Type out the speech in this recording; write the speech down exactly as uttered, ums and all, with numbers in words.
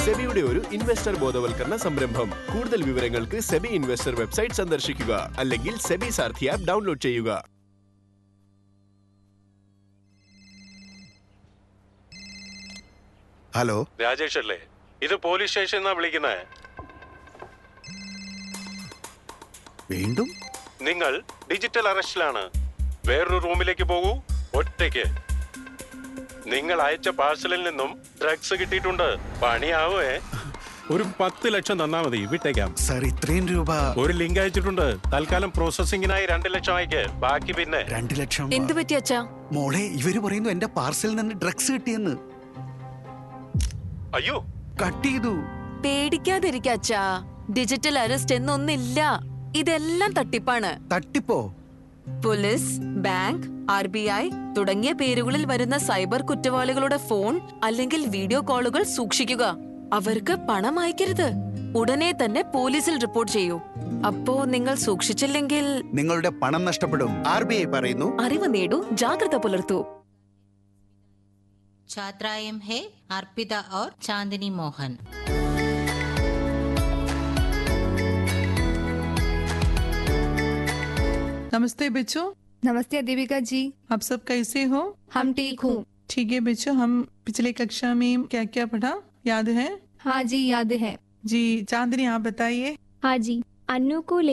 സെബിയുടെ ഒരു ഇൻവെസ്റ്റർ ബോധവൽക്കരണ സംരംഭം. കൂടുതൽ വിവരങ്ങൾക്ക് സെബി ഇൻവെസ്റ്റർ വെബ്സൈറ്റ് സന്ദർശിക്കുക അല്ലെങ്കിൽ സെബി സാരഥി ആപ്പ് ഡൗൺലോഡ് ചെയ്യുക. ഹലോ, രാജേഷ് അല്ലേ? ഇത് പോലീസ് സ്റ്റേഷൻ എന്നാ വിളിക്കുന്നത്. വീണ്ടും നിങ്ങൾ ഡിജിറ്റൽ അറസ്റ്റിലാണ്. വേറൊരു റൂമിലേക്ക് പോകൂ, ഒറ്റയ്ക്ക്. നിങ്ങൾ അയച്ച പാഴ്സലിൽ നിന്നും ഡ്രഗ്സ് കിട്ടിയിട്ടുണ്ട്. പണിയാവേ. ഒരു പത്ത് ലക്ഷം തന്നാ മതി, വിട്ടേക്കാം. സാർ, ഇത്രയും രൂപ? ഒരു ലിങ്ക് അയച്ചിട്ടുണ്ട്. തൽക്കാലം പ്രോസസിംഗിനായി രണ്ട് ലക്ഷം അയക്ക്, ബാക്കി പിന്നെ. രണ്ട് ലക്ഷം? എന്ത് പറ്റി അച്ഛാ? മോളെ, ഇവര് പറയുന്നു എന്റെ പാർസലിൽ നിന്ന് ഡ്രഗ്സ് കിട്ടിയെന്ന്. അയ്യോ, കട്ട് ചെയ്തു. പേടിക്കാതിരിക്ക അച്ഛാ. Digital arrest എന്നൊന്നില്ല. ഇതെല്ലാം തട്ടിപ്പാണ്. തട്ടിപ്പോ? Police, bank, R B I തുടങ്ങിയ പേരുകളിൽ വരുന്ന സൈബർ കുറ്റവാളികളുടെ ഫോൺ അല്ലെങ്കിൽ വീഡിയോ കോളുകൾ സൂക്ഷിക്കുക. അവർക്ക് പണം അയക്കരുത്. ഉടനെ തന്നെ പോലീസിൽ റിപ്പോർട്ട് ചെയ്യൂ. അപ്പോ നിങ്ങൾ സൂക്ഷിച്ചില്ലെങ്കിൽ നിങ്ങളുടെ പണം നഷ്ടപ്പെടും. ആർ ബി ഐ പറയുന്നു. അറിവ് നേടൂ, ജാഗ്രത പുലർത്തൂ. छात्राएं है अर्पिता और चांदनी मोहन. नमस्ते बच्चों। नमस्ते दीपिका जी। आप सब कैसे हो? हम ठीक हूँ। ठीक है बच्चों, हम पिछले कक्षा में क्या क्या पढ़ा, याद है? हाँ जी, याद है जी। चांदनी, आप बताइए। हाँ जी, अन्नू को ले